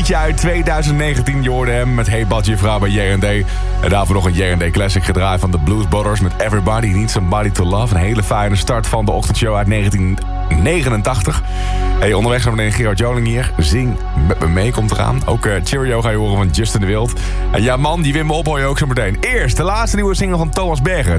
liedje uit 2019. Je hoorde hem met Hey Bad Juffrouw bij J&D. En daarvoor nog een J&D classic gedraaid van de Blues Brothers met Everybody Needs Somebody to Love. Een hele fijne start van de ochtendshow uit 1989. Hey, onderweg zijn we meteen Gerard Joling hier. Zing met me mee, komt eraan. Ook Cheerio ga je horen van Justin de Wild. En ja man, die win me op hoor je ook zo meteen. Eerst de laatste nieuwe single van Thomas Bergen.